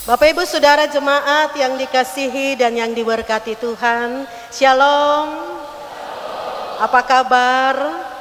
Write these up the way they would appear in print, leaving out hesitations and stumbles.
Bapak Ibu Saudara jemaat yang dikasihi dan yang diberkati Tuhan, Shalom. Apa kabar?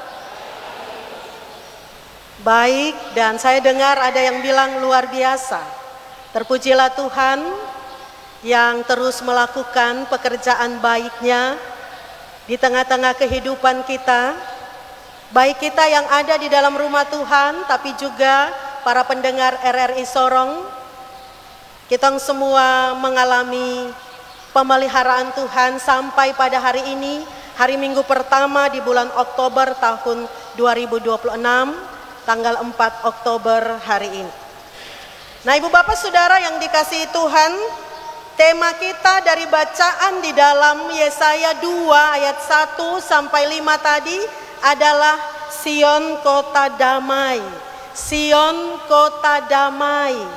Baik, dan saya dengar ada yang bilang luar biasa. Terpujilah Tuhan yang terus melakukan pekerjaan baiknya di tengah-tengah kehidupan kita. Baik kita yang ada di dalam rumah Tuhan, tapi juga para pendengar RRI Sorong. Kita semua mengalami pemeliharaan Tuhan sampai pada hari ini, hari Minggu pertama di bulan Oktober tahun 2026, tanggal 4 Oktober hari ini. Nah, Ibu Bapak Saudara yang dikasihi Tuhan, tema kita dari bacaan di dalam Yesaya 2 ayat 1 sampai 5 tadi adalah Sion kota damai. Sion kota damai.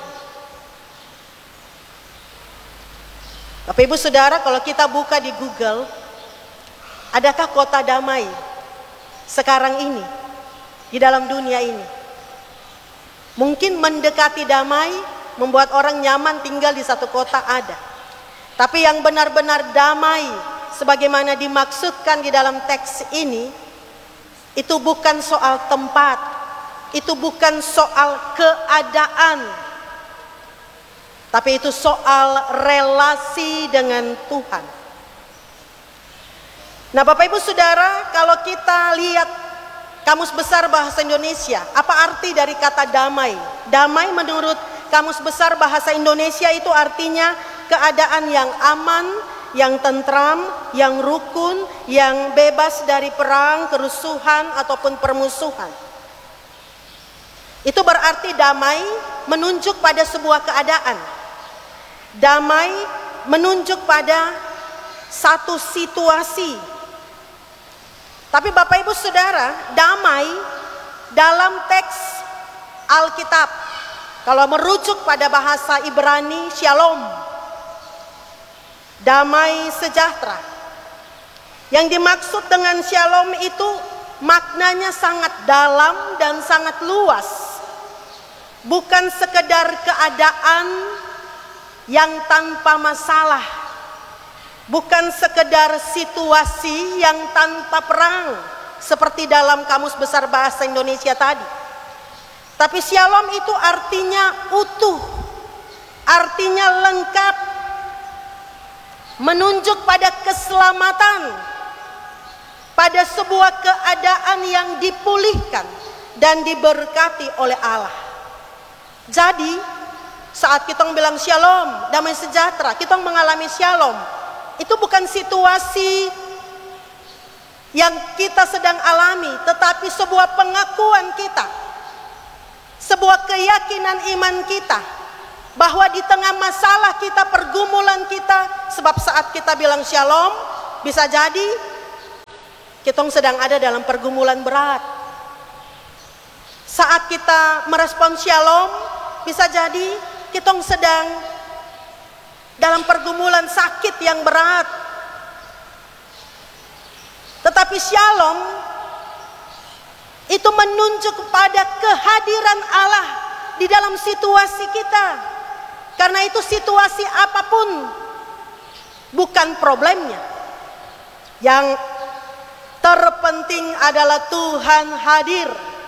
Bapak Ibu Saudara, kalau kita buka di Google, adakah kota damai sekarang ini di dalam dunia ini? Mungkin mendekati damai, membuat orang nyaman tinggal di satu kota ada. Tapi yang benar-benar damai sebagaimana dimaksudkan di dalam teks ini, itu bukan soal tempat, itu bukan soal keadaan, tapi itu soal relasi dengan Tuhan. Nah, Bapak Ibu Saudara, kalau kita lihat Kamus Besar Bahasa Indonesia, apa arti dari kata damai? Damai menurut Kamus Besar Bahasa Indonesia itu artinya keadaan yang aman, yang tentram, yang rukun, yang bebas dari perang, kerusuhan, ataupun permusuhan. Itu berarti damai menunjuk pada sebuah keadaan. Damai menunjuk pada satu situasi. Tapi Bapak Ibu Saudara, damai dalam teks Alkitab, kalau merujuk pada bahasa Ibrani, Shalom, damai sejahtera. Yang dimaksud dengan Shalom itu maknanya sangat dalam dan sangat luas. Bukan sekedar keadaan yang tanpa masalah, bukan sekedar situasi yang tanpa perang seperti dalam Kamus Besar Bahasa Indonesia tadi. Tapi Shalom itu artinya utuh, artinya lengkap, menunjuk pada keselamatan, pada sebuah keadaan yang dipulihkan dan diberkati oleh Allah. Jadi saat kita bilang shalom, damai sejahtera, kita mengalami shalom. Itu bukan situasi yang kita sedang alami, tetapi sebuah pengakuan kita, sebuah keyakinan iman kita, bahwa di tengah masalah kita, pergumulan kita, sebab saat kita bilang shalom, bisa jadi kita sedang ada dalam pergumulan berat. Saat kita merespon shalom, bisa jadi kita sedang dalam pergumulan sakit yang berat. Tetapi shalom itu menunjuk kepada kehadiran Allah di dalam situasi kita. Karena itu situasi apapun bukan problemnya. Yang terpenting adalah Tuhan hadir.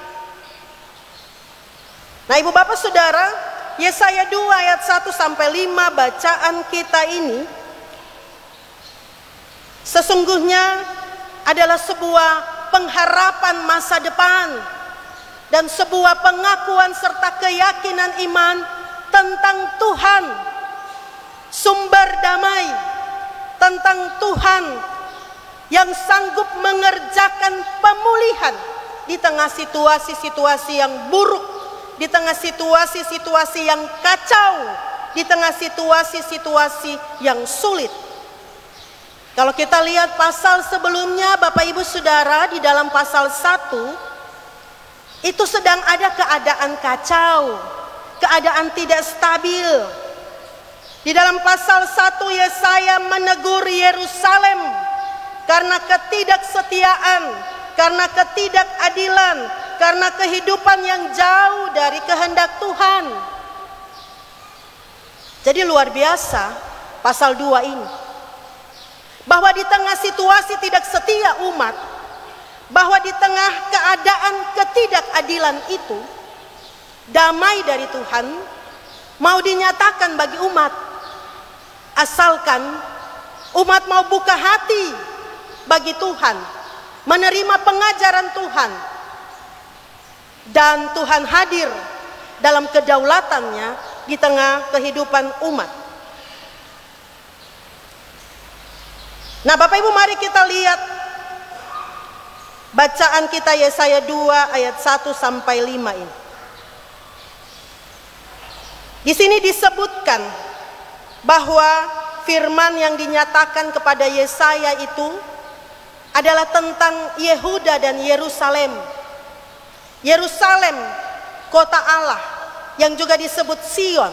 Nah, Ibu Bapak Saudara, Yesaya 2 ayat 1 sampai 5 bacaan kita ini sesungguhnya adalah sebuah pengharapan masa depan dan sebuah pengakuan serta keyakinan iman tentang Tuhan, sumber damai, tentang Tuhan yang sanggup mengerjakan pemulihan di tengah situasi-situasi yang buruk, di tengah situasi-situasi yang kacau, di tengah situasi-situasi yang sulit. Kalau kita lihat pasal sebelumnya, Bapak Ibu Saudara, di dalam pasal 1 itu sedang ada keadaan kacau, keadaan tidak stabil. Di dalam pasal 1 Yesaya menegur Yerusalem karena ketidaksetiaan, karena ketidakadilan, karena kehidupan yang jauh dari kehendak Tuhan. Jadi luar biasa pasal 2 ini. Bahwa di tengah situasi tidak setia umat, bahwa di tengah keadaan ketidakadilan itu, damai dari Tuhan mau dinyatakan bagi umat. Asalkan umat mau buka hati bagi Tuhan, menerima pengajaran Tuhan, dan Tuhan hadir dalam kedaulatannya di tengah kehidupan umat. Nah, Bapak Ibu, mari kita lihat bacaan kita Yesaya 2 ayat 1 sampai 5 ini. Di sini disebutkan bahwa firman yang dinyatakan kepada Yesaya itu adalah tentang Yehuda dan Yerusalem. Yerusalem, kota Allah, yang juga disebut Sion.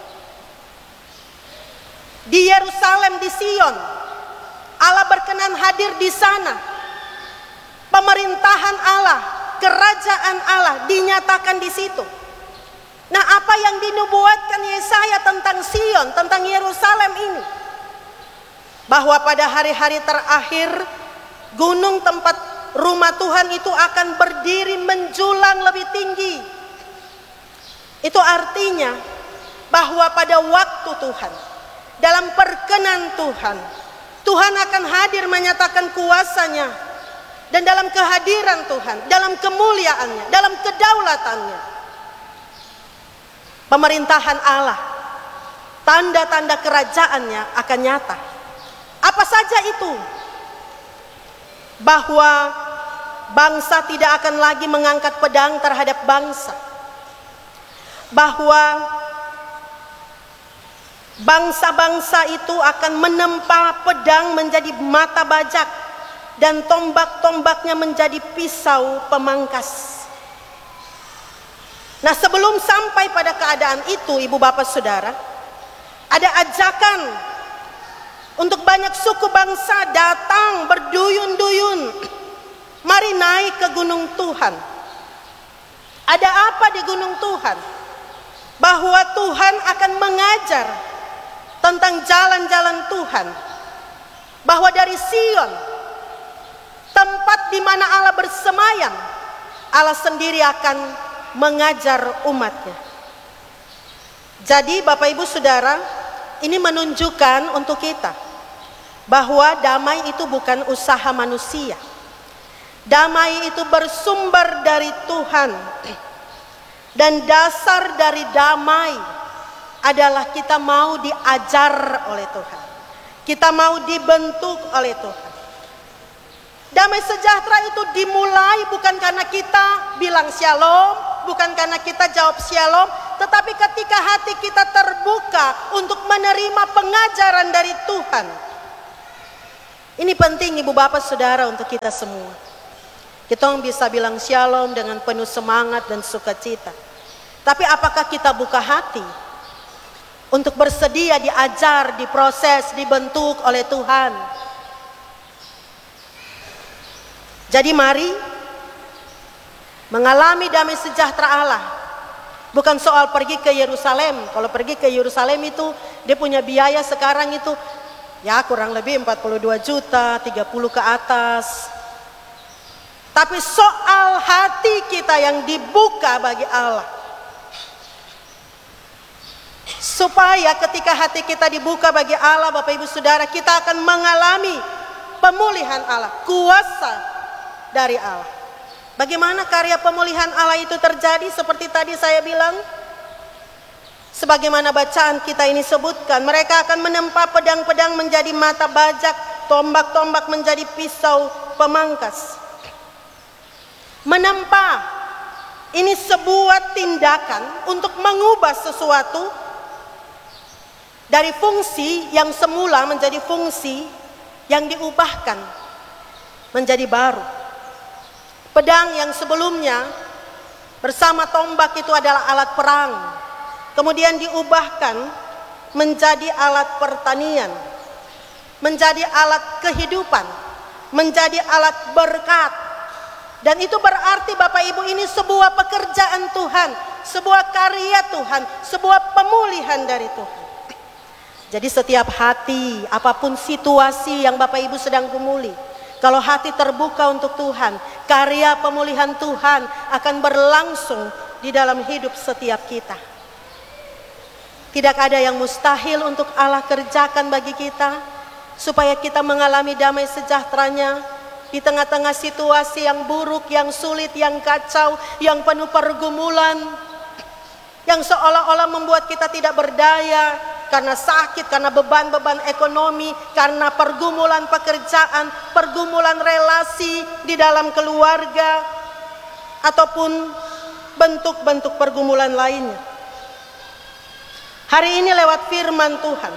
Di Yerusalem, di Sion, Allah berkenan hadir di sana. Pemerintahan Allah, kerajaan Allah dinyatakan di situ. Nah, apa yang dinubuatkan Yesaya tentang Sion, tentang Yerusalem ini? Bahwa pada hari-hari terakhir, gunung tempat rumah Tuhan itu akan berdiri menjulang lebih tinggi. Itu artinya bahwa pada waktu Tuhan, dalam perkenan Tuhan, Tuhan akan hadir menyatakan kuasanya. Dan dalam kehadiran Tuhan, dalam kemuliaannya, dalam kedaulatannya, pemerintahan Allah, tanda-tanda kerajaannya akan nyata. Apa saja itu? Bahwa bangsa tidak akan lagi mengangkat pedang terhadap bangsa. Bahwa bangsa-bangsa itu akan menempa pedang menjadi mata bajak, dan tombak-tombaknya menjadi pisau pemangkas. Nah, sebelum sampai pada keadaan itu, Ibu Bapak Saudara, ada ajakan untuk banyak suku bangsa datang berduyun-duyun. Mari naik ke gunung Tuhan. Ada apa di gunung Tuhan? Bahwa Tuhan akan mengajar tentang jalan-jalan Tuhan. Bahwa dari Sion, tempat di mana Allah bersemayam, Allah sendiri akan mengajar umatnya. Jadi Bapak Ibu Saudara, ini menunjukkan untuk kita bahwa damai itu bukan usaha manusia. Damai itu bersumber dari Tuhan. Dan dasar dari damai adalah kita mau diajar oleh Tuhan. Kita mau dibentuk oleh Tuhan. Damai sejahtera itu dimulai bukan karena kita bilang shalom, bukan karena kita jawab shalom, tetapi ketika hati kita terbuka untuk menerima pengajaran dari Tuhan. Ini penting Ibu Bapak Saudara untuk kita semua. Kita bisa bilang shalom dengan penuh semangat dan sukacita. Tapi apakah kita buka hati untuk bersedia diajar, diproses, dibentuk oleh Tuhan? Jadi mari mengalami damai sejahtera Allah. Bukan soal pergi ke Yerusalem. Kalau pergi ke Yerusalem itu dia punya biaya sekarang itu ya kurang lebih 42 juta, 30 ke atas. Tapi soal hati kita yang dibuka bagi Allah. Supaya ketika hati kita dibuka bagi Allah, Bapak Ibu Saudara, kita akan mengalami pemulihan Allah, kuasa dari Allah. Bagaimana karya pemulihan Allah itu terjadi? Seperti tadi saya bilang, sebagaimana bacaan kita ini sebutkan, mereka akan menempa pedang-pedang menjadi mata bajak, tombak-tombak menjadi pisau pemangkas. Menempa, ini sebuah tindakan untuk mengubah sesuatu dari fungsi yang semula menjadi fungsi yang diubahkan menjadi baru. Pedang yang sebelumnya bersama tombak itu adalah alat perang. Kemudian diubahkan menjadi alat pertanian, menjadi alat kehidupan, menjadi alat berkat. Dan itu berarti Bapak Ibu ini sebuah pekerjaan Tuhan, sebuah karya Tuhan, sebuah pemulihan dari Tuhan. Jadi setiap hati, apapun situasi yang Bapak Ibu sedang gumuli, kalau hati terbuka untuk Tuhan, karya pemulihan Tuhan akan berlangsung di dalam hidup setiap kita. Tidak ada yang mustahil untuk Allah kerjakan bagi kita, supaya kita mengalami damai sejahteranya di tengah-tengah situasi yang buruk, yang sulit, yang kacau, yang penuh pergumulan, yang seolah-olah membuat kita tidak berdaya karena sakit, karena beban-beban ekonomi, karena pergumulan pekerjaan, pergumulan relasi di dalam keluarga, ataupun bentuk-bentuk pergumulan lainnya. Hari ini lewat firman Tuhan,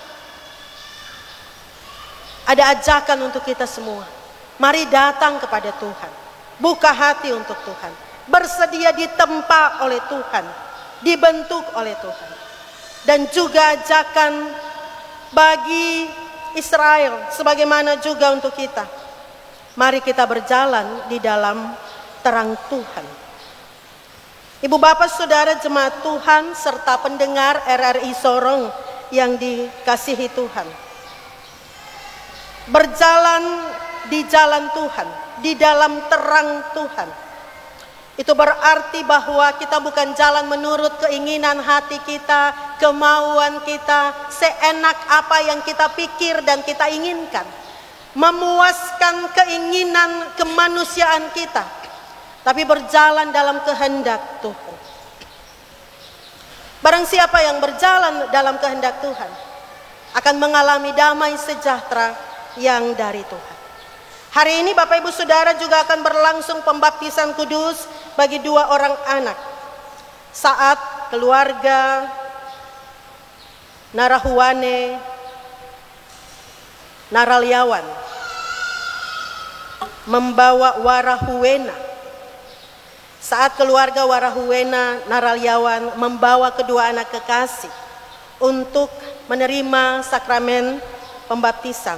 ada ajakan untuk kita semua. Mari datang kepada Tuhan, buka hati untuk Tuhan, bersedia ditempa oleh Tuhan, dibentuk oleh Tuhan. Dan juga ajakan bagi Israel, sebagaimana juga untuk kita. Mari kita berjalan di dalam terang Tuhan. Ibu bapak saudara jemaat Tuhan serta pendengar RRI Sorong yang dikasihi Tuhan, berjalan di jalan Tuhan, di dalam terang Tuhan, itu berarti bahwa kita bukan jalan menurut keinginan hati kita, kemauan kita, seenak apa yang kita pikir dan kita inginkan, memuaskan keinginan kemanusiaan kita, tapi berjalan dalam kehendak Tuhan. Barang siapa yang berjalan dalam kehendak Tuhan akan mengalami damai sejahtera yang dari Tuhan. Hari ini Bapak Ibu Saudara juga akan berlangsung pembaptisan kudus bagi 2 orang anak. Saat keluarga Narahuane Naralyawan membawa Warahuwena, saat keluarga Warahuwena Naralyawan membawa kedua anak kekasih untuk menerima sakramen pembaptisan,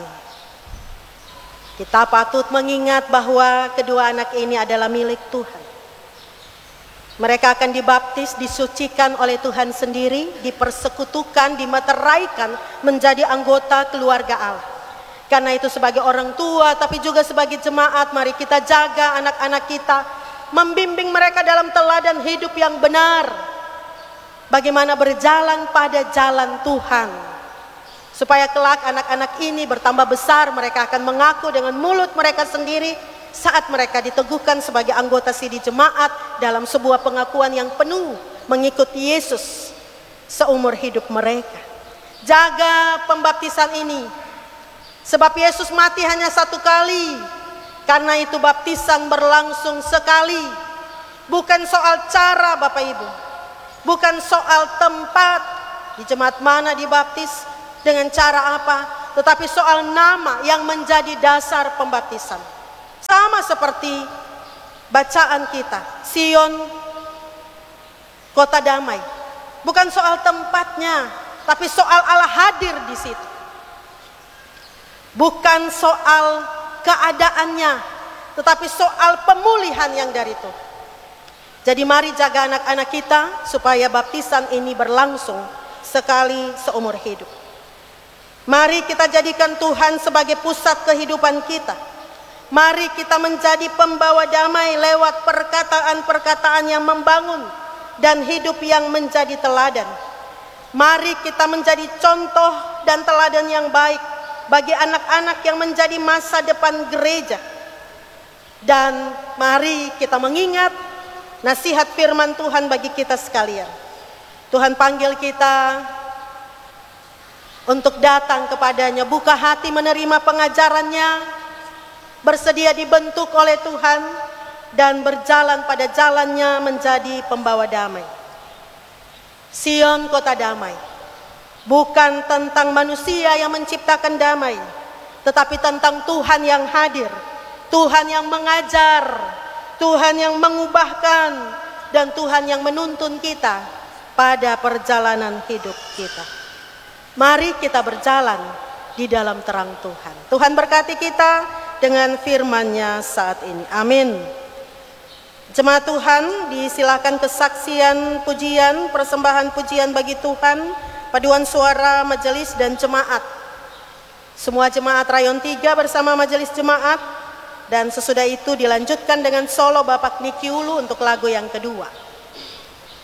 kita patut mengingat bahwa kedua anak ini adalah milik Tuhan. Mereka akan dibaptis, disucikan oleh Tuhan sendiri, dipersekutukan, dimeteraikan menjadi anggota keluarga Allah. Karena itu sebagai orang tua tapi juga sebagai jemaat, mari kita jaga anak-anak kita, membimbing mereka dalam teladan hidup yang benar, bagaimana berjalan pada jalan Tuhan, supaya kelak anak-anak ini bertambah besar, mereka akan mengaku dengan mulut mereka sendiri saat mereka diteguhkan sebagai anggota sidi jemaat dalam sebuah pengakuan yang penuh mengikuti Yesus seumur hidup mereka. Jaga pembaptisan ini, sebab Yesus mati hanya 1 kali, karena itu baptisan berlangsung sekali. Bukan soal cara Bapak Ibu, bukan soal tempat, di jemaat mana dibaptis, dengan cara apa, tetapi soal nama yang menjadi dasar pembaptisan. Sama seperti bacaan kita, Sion, kota damai. Bukan soal tempatnya, tapi soal Allah hadir di situ. Bukan soal keadaannya, tetapi soal pemulihan yang dari Tuhan. Jadi mari jaga anak-anak kita supaya baptisan ini berlangsung sekali seumur hidup. Mari kita jadikan Tuhan sebagai pusat kehidupan kita. Mari kita menjadi pembawa damai lewat perkataan-perkataan yang membangun dan hidup yang menjadi teladan. Mari kita menjadi contoh dan teladan yang baik bagi anak-anak yang menjadi masa depan gereja. Dan mari kita mengingat nasihat firman Tuhan bagi kita sekalian. Tuhan panggil kita untuk datang kepadanya, buka hati menerima pengajarannya, bersedia dibentuk oleh Tuhan, dan berjalan pada jalannya menjadi pembawa damai. Sion, kota damai, bukan tentang manusia yang menciptakan damai, tetapi tentang Tuhan yang hadir, Tuhan yang mengajar, Tuhan yang mengubahkan, dan Tuhan yang menuntun kita pada perjalanan hidup kita. Mari kita berjalan di dalam terang Tuhan. Tuhan berkati kita dengan firman-Nya saat ini. Amin. Jemaat Tuhan, disilakan kesaksian pujian, persembahan pujian bagi Tuhan paduan suara majelis dan jemaat. Semua jemaat rayon 3 bersama majelis jemaat, dan sesudah itu dilanjutkan dengan solo Bapak Niki Ulu untuk lagu yang kedua.